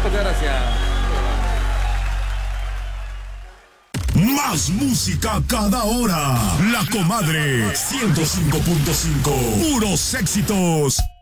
Muchas gracias. Más música cada hora. La Comadre 105.5. Puros éxitos.